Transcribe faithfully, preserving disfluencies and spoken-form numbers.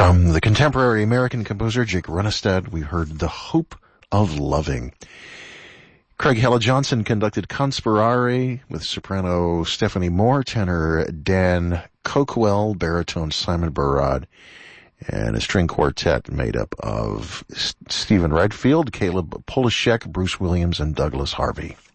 From the contemporary American composer Jake Runestad, we heard The Hope of Loving. Craig Hella Johnson conducted Conspirare with soprano Stephanie Moore, tenor Dan Coquell, baritone Simon Barad, and a string quartet made up of S- Stephen Redfield, Caleb Polishek, Bruce Williams, and Douglas Harvey.